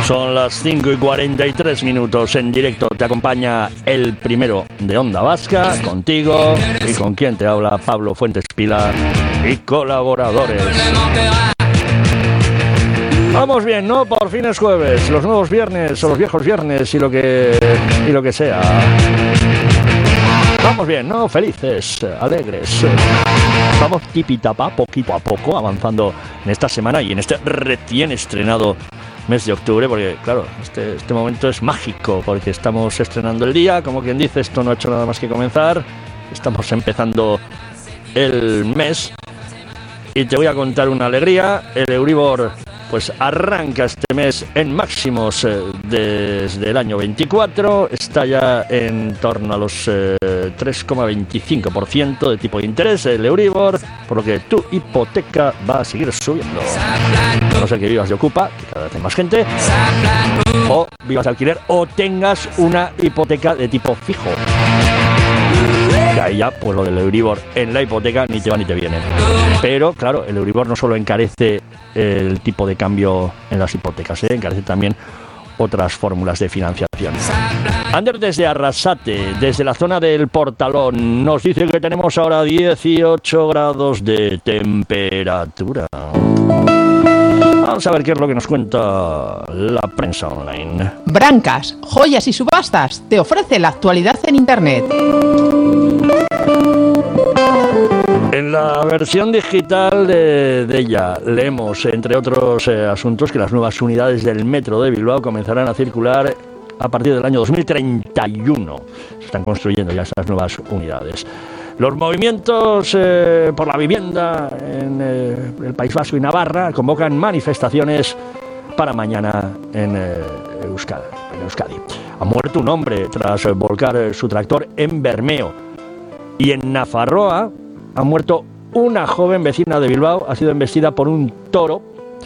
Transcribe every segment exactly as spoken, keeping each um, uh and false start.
Son las cinco y cuarenta y tres minutos en directo. Te acompaña el primero de Onda Vasca, contigo y con quien te habla Pablo Fuentes Pilar y colaboradores. Vamos bien, ¿no? Por fin es jueves, los nuevos viernes o los viejos viernes y lo que y lo que sea. Vamos bien, ¿no? Felices, alegres. Vamos tipitapa, poquito a poco, avanzando en esta semana y en este recién estrenado mes de octubre, porque claro, este, este momento es mágico, porque estamos estrenando el día, como quien dice, esto no ha hecho nada más que comenzar, estamos empezando el mes y te voy a contar una alegría. El Euribor pues arranca este mes en máximos eh, desde el año veinticuatro, está ya en torno a los eh, tres coma veinticinco por ciento de tipo de interés el Euribor, por lo que tu hipoteca va a seguir subiendo. A no ser que vivas de Ocupa, que cada vez hay más gente, o vivas de alquiler, o tengas una hipoteca de tipo fijo. Y ahí ya, pues lo del Euribor en la hipoteca ni te va ni te viene. Pero, claro, el Euribor no solo encarece el tipo de cambio en las hipotecas, ¿eh? Encarece también otras fórmulas de financiación. Ander desde Arrasate, desde la zona del Portalón, nos dice que tenemos ahora dieciocho grados de temperatura. Vamos a ver qué es lo que nos cuenta la prensa online. Brancas, joyas y subastas te ofrece la actualidad en Internet. En la versión digital de, de ella leemos, entre otros eh, asuntos, que las nuevas unidades del metro de Bilbao comenzarán a circular a partir del año dos mil treinta y uno. Se están construyendo ya esas nuevas unidades. Los movimientos eh, por la vivienda en eh, el País Vasco y Navarra convocan manifestaciones para mañana en, eh, Euskadi, en Euskadi. Ha muerto un hombre tras volcar su tractor en Bermeo. Y en Nafarroa ha muerto una joven vecina de Bilbao, ha sido embestida por un toro,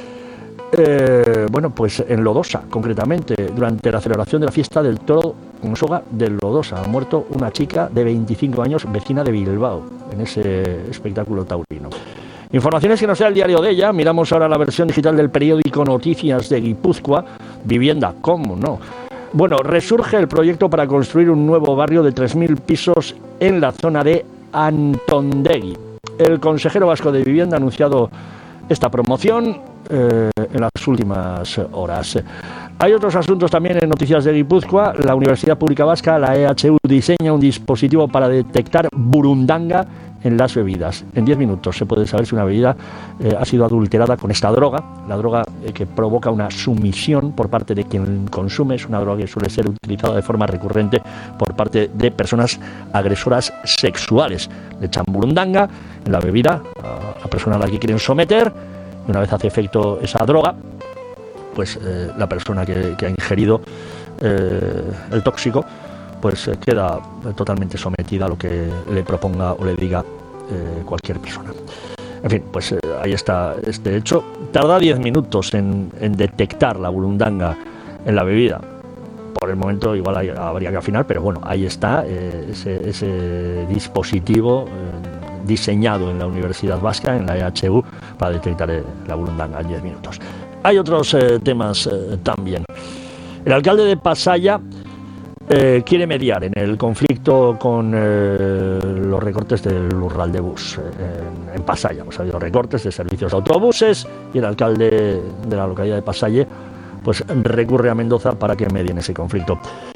eh, bueno, pues en Lodosa, concretamente, durante la celebración de la fiesta del toro en Soga de Lodosa. Ha muerto una chica de veinticinco años, vecina de Bilbao, en ese espectáculo taurino. Informaciones que no sea el diario de ella. Miramos ahora la versión digital del periódico Noticias de Guipúzcoa. Vivienda, ¿cómo no? Bueno, resurge el proyecto para construir un nuevo barrio de tres mil pisos en la zona de Antondegui. El consejero vasco de Vivienda ha anunciado esta promoción eh, en las últimas horas. Hay otros asuntos también en Noticias de Guipúzcoa. La Universidad Pública Vasca, la E H U, diseña un dispositivo para detectar burundanga en las bebidas. En diez minutos se puede saber si una bebida eh, ha sido adulterada con esta droga, la droga eh, que provoca una sumisión por parte de quien consume. Es una droga que suele ser utilizada de forma recurrente por parte de personas agresoras sexuales. Le echan burundanga en la bebida a la persona a la que quieren someter, y una vez hace efecto esa droga, pues eh, la persona que, que ha ingerido eh, el tóxico pues eh, queda totalmente sometida a lo que le proponga o le diga eh, cualquier persona. En fin, pues eh, ahí está este hecho. Tarda diez minutos en, en detectar la burundanga en la bebida. Por el momento igual hay, habría que afinar, pero bueno, ahí está eh, ese, ese dispositivo eh, diseñado en la Universidad Vasca, en la E H U, para detectar eh, la burundanga en diez minutos. Hay otros eh, temas eh, también. El alcalde de Pasaia Eh, quiere mediar en el conflicto con eh, los recortes del Lurral de Bus. Eh, en, en Pasaia pues, ha habido recortes de servicios de autobuses y el alcalde de la localidad de Pasaia pues, recurre a Mendoza para que medie en ese conflicto.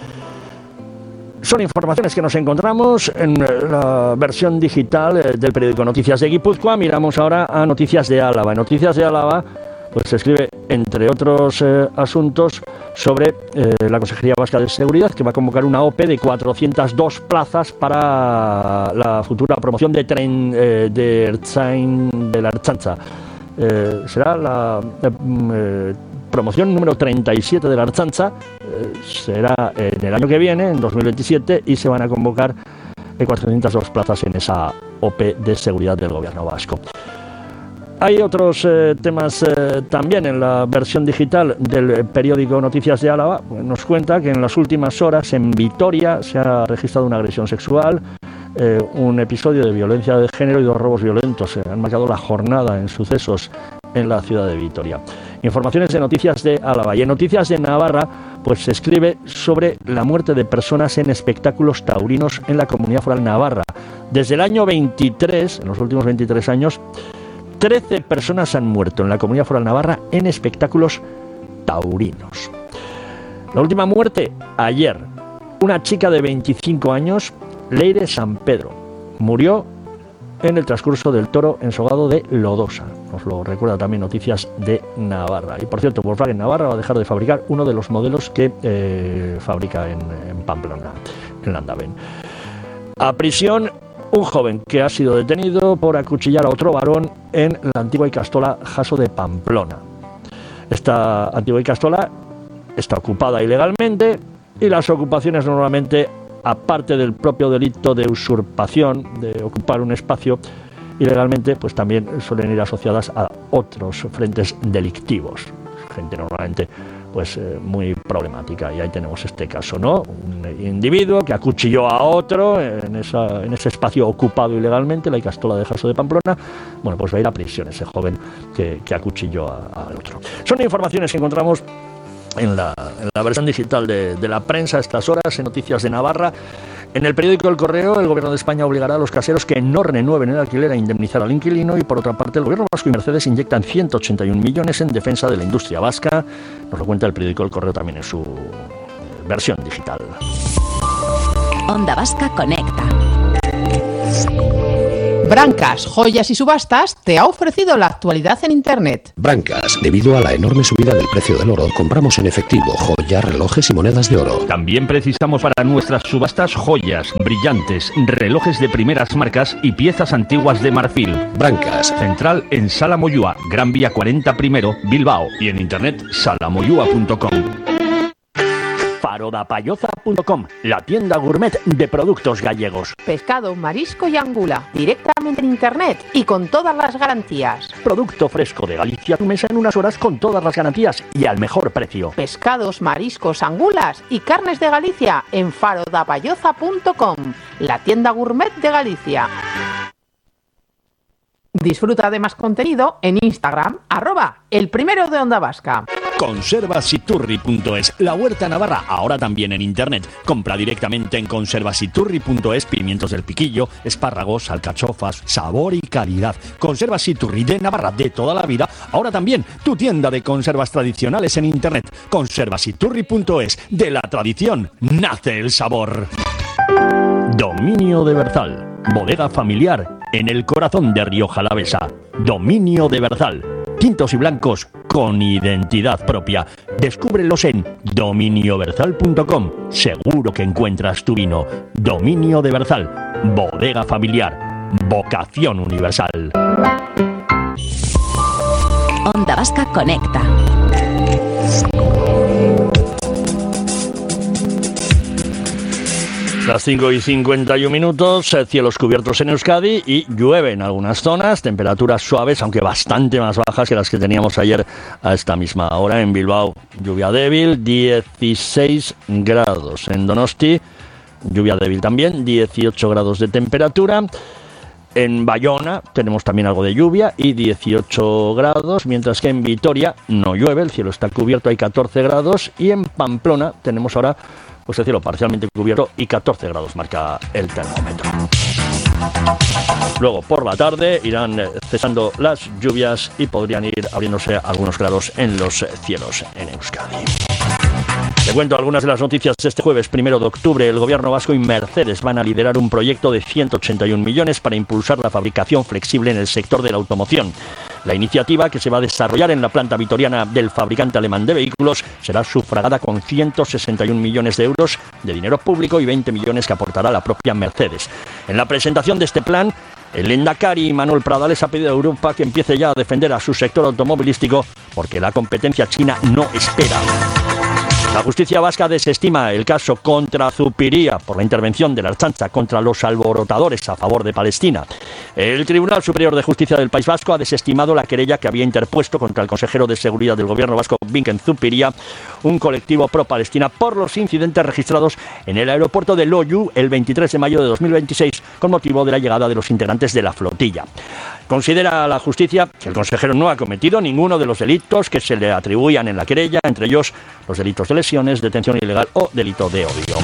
Son informaciones que nos encontramos en la versión digital eh, del periódico Noticias de Guipúzcoa. Miramos ahora a Noticias de Álava. En Noticias de Álava pues se escribe, entre otros eh, asuntos, sobre eh, la Consejería Vasca de Seguridad, que va a convocar una O P E de cuatrocientas dos plazas para la futura promoción de tren eh, de Ertzain, de la Ertzaintza. Eh, será la eh, promoción número treinta y siete de la Ertzaintza, eh, será en el año que viene, en dos mil veintisiete, y se van a convocar eh, cuatrocientas dos plazas en esa O P E de seguridad del gobierno vasco. Hay otros eh, temas eh, también en la versión digital del periódico Noticias de Álava. Nos cuenta que en las últimas horas en Vitoria se ha registrado una agresión sexual, eh, un episodio de violencia de género y dos robos violentos. Se han marcado la jornada en sucesos en la ciudad de Vitoria. Informaciones de Noticias de Álava. Y en Noticias de Navarra, pues se escribe sobre la muerte de personas en espectáculos taurinos en la Comunidad Foral Navarra. Desde el año veintitrés, en los últimos veintitrés años, trece personas han muerto en la Comunidad Foral Navarra en espectáculos taurinos. La última muerte, ayer. Una chica de veinticinco años, Leire San Pedro, murió en el transcurso del toro ensogado de Lodosa. Nos lo recuerda también Noticias de Navarra. Y por cierto, Volkswagen Navarra va a dejar de fabricar uno de los modelos que eh, fabrica en, en Pamplona, en Landaven. A prisión, un joven que ha sido detenido por acuchillar a otro varón en la antigua Icastola Jaso de Pamplona. Esta antigua Icastola está ocupada ilegalmente y las ocupaciones normalmente, aparte del propio delito de usurpación, de ocupar un espacio ilegalmente, pues también suelen ir asociadas a otros frentes delictivos. Gente normalmente pues eh, muy problemática, y ahí tenemos este caso, ¿no? Un individuo que acuchilló a otro en, esa, en ese espacio ocupado ilegalmente, la Icastola de Jaso de Pamplona. Bueno, pues va a ir a prisión ese joven que, que acuchilló al otro. Son informaciones que encontramos En la, en la versión digital de, de la prensa a estas horas, en Noticias de Navarra. En el periódico El Correo, el Gobierno de España obligará a los caseros que no renueven el alquiler a indemnizar al inquilino, y por otra parte el Gobierno vasco y Mercedes inyectan ciento ochenta y un millones en defensa de la industria vasca. Nos lo cuenta el periódico El Correo también en su versión digital. Onda Vasca Conecta. Brancas, Joyas y Subastas te ha ofrecido la actualidad en Internet. Brancas, debido a la enorme subida del precio del oro, compramos en efectivo joyas, relojes y monedas de oro. También precisamos para nuestras subastas joyas, brillantes, relojes de primeras marcas y piezas antiguas de marfil. Brancas. Central en Sala Moyúa, Gran Vía cuarenta primero, Bilbao, y en internet salamoyúa punto com. Farodapayoza punto com, la tienda gourmet de productos gallegos. Pescado, marisco y angula, directamente en Internet y con todas las garantías. Producto fresco de Galicia a tu mesa en unas horas con todas las garantías y al mejor precio. Pescados, mariscos, angulas y carnes de Galicia en farodapayoza punto com, la tienda gourmet de Galicia. Disfruta de más contenido en Instagram, arroba el primero de Onda Vasca. Conservasiturri punto es, la huerta navarra, ahora también en internet. Compra directamente en conservasiturri punto es pimientos del piquillo, espárragos, alcachofas, sabor y calidad. Conservasiturri de Navarra de toda la vida, ahora también tu tienda de conservas tradicionales en internet. Conservasiturri punto es, de la tradición nace el sabor. Dominio de Berzal, bodega familiar en el corazón de Rioja Alavesa. Dominio de Berzal, tintos y blancos con identidad propia. Descúbrelos en dominio berzal punto com. Seguro que encuentras tu vino. Dominio de Berzal, bodega familiar, vocación universal. Onda Vasca Conecta. Las cinco y cincuenta y un minutos, cielos cubiertos en Euskadi y llueve en algunas zonas, temperaturas suaves, aunque bastante más bajas que las que teníamos ayer a esta misma hora. En Bilbao, lluvia débil, dieciséis grados. En Donosti, lluvia débil también, dieciocho grados de temperatura. En Bayona tenemos también algo de lluvia y dieciocho grados, mientras que en Vitoria no llueve, el cielo está cubierto, hay catorce grados, y en Pamplona tenemos ahora pues el cielo parcialmente cubierto y catorce grados marca el termómetro. Luego por la tarde irán cesando las lluvias y podrían ir abriéndose algunos grados en los cielos en Euskadi. Te cuento algunas de las noticias de este jueves primero de octubre. El Gobierno vasco y Mercedes van a liderar un proyecto de ciento ochenta y un millones para impulsar la fabricación flexible en el sector de la automoción. La iniciativa, que se va a desarrollar en la planta vitoriana del fabricante alemán de vehículos, será sufragada con ciento sesenta y un millones de euros de dinero público y veinte millones que aportará la propia Mercedes. En la presentación de este plan, el Lehendakari Manuel Pradales ha pedido a Europa que empiece ya a defender a su sector automovilístico, porque la competencia china no espera. La justicia vasca desestima el caso contra Zupiria por la intervención de la Ertzaintza contra los alborotadores a favor de Palestina. El Tribunal Superior de Justicia del País Vasco ha desestimado la querella que había interpuesto contra el consejero de Seguridad del Gobierno vasco, Binken Zupiria, un colectivo pro-Palestina, por los incidentes registrados en el aeropuerto de Loiu el veintitrés de mayo de dos mil veintiséis con motivo de la llegada de los integrantes de la flotilla. Considera la justicia que el consejero no ha cometido ninguno de los delitos que se le atribuían en la querella, entre ellos los delitos de lesiones, detención ilegal o delito de odio.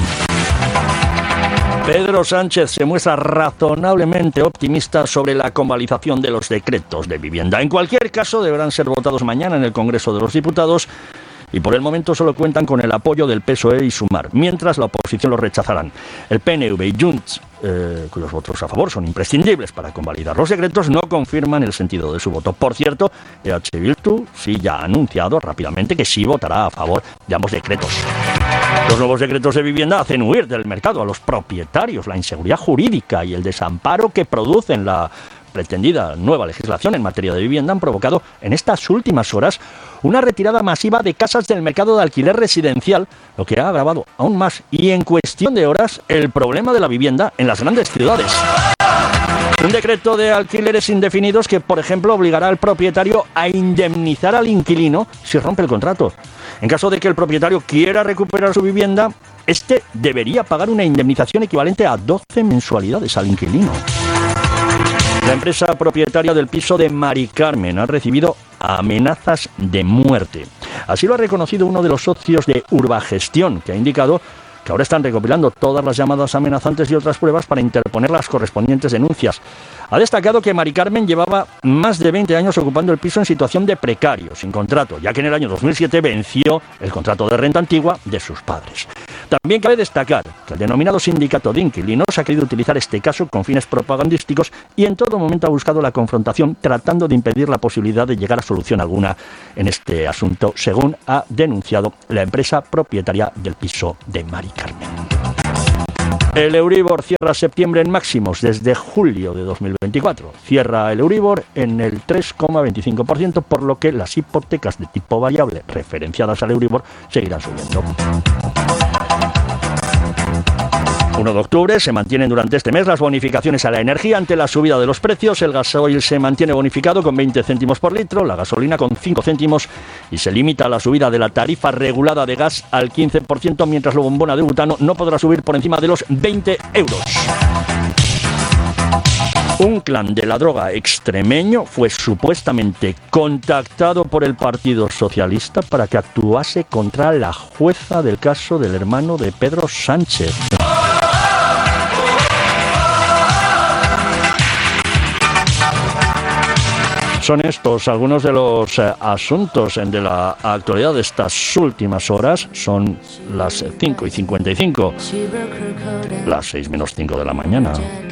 Pedro Sánchez se muestra razonablemente optimista sobre la convalidación de los decretos de vivienda. En cualquier caso, deberán ser votados mañana en el Congreso de los Diputados y por el momento solo cuentan con el apoyo del P S O E y Sumar, mientras la oposición los rechazarán. El P N V y Junts, eh, cuyos votos a favor son imprescindibles para convalidar los decretos, no confirman el sentido de su voto. Por cierto, E H Bildu sí ya ha anunciado rápidamente que sí votará a favor de ambos decretos. Los nuevos decretos de vivienda hacen huir del mercado a los propietarios, la inseguridad jurídica y el desamparo que producen la pretendida nueva legislación en materia de vivienda han provocado en estas últimas horas una retirada masiva de casas del mercado de alquiler residencial, lo que ha agravado aún más y en cuestión de horas el problema de la vivienda en las grandes ciudades. Un decreto de alquileres indefinidos que, por ejemplo, obligará al propietario a indemnizar al inquilino si rompe el contrato. En caso de que el propietario quiera recuperar su vivienda, este debería pagar una indemnización equivalente a doce mensualidades al inquilino. La empresa propietaria del piso de Mari Carmen ha recibido amenazas de muerte. Así lo ha reconocido uno de los socios de Urbagestión, que ha indicado que ahora están recopilando todas las llamadas amenazantes y otras pruebas para interponer las correspondientes denuncias. Ha destacado que Mari Carmen llevaba más de veinte años ocupando el piso en situación de precario, sin contrato, ya que en el año dos mil siete venció el contrato de renta antigua de sus padres. También cabe destacar que el denominado sindicato de inquilinos ha querido utilizar este caso con fines propagandísticos y en todo momento ha buscado la confrontación, tratando de impedir la posibilidad de llegar a solución alguna en este asunto, según ha denunciado la empresa propietaria del piso de Mari Carmen. El Euribor cierra septiembre en máximos desde julio de dos mil veinticuatro. Cierra el Euribor en el tres coma veinticinco por ciento, por lo que las hipotecas de tipo variable referenciadas al Euribor seguirán subiendo. uno de octubre se mantienen durante este mes las bonificaciones a la energía ante la subida de los precios. El gasoil se mantiene bonificado con veinte céntimos por litro, la gasolina con cinco céntimos y se limita la subida de la tarifa regulada de gas al quince por ciento, mientras la bombona de butano no podrá subir por encima de los veinte euros. Un clan de la droga extremeño fue supuestamente contactado por el Partido Socialista para que actuase contra la jueza del caso del hermano de Pedro Sánchez. Son estos algunos de los eh, asuntos de la actualidad de estas últimas horas. Son las cinco y cincuenta y cinco, las seis menos cinco de la mañana.